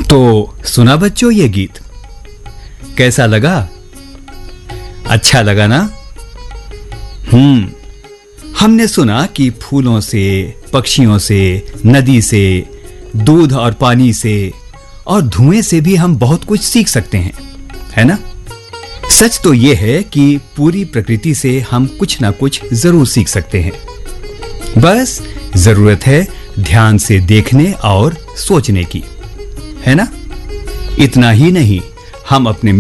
तो सुना बच्चों ये गीत, कैसा लगा? अच्छा लगा ना? हमने सुना कि फूलों से, पक्षियों से, नदी से, दूध और पानी से और धुएं से भी हम बहुत कुछ सीख सकते हैं, है ना? सच तो ये है कि पूरी प्रकृति से हम कुछ ना कुछ जरूर सीख सकते हैं। बस जरूरत है ध्यान से देखने और सोचने की, है ना? इतना ही नहीं, हम अपने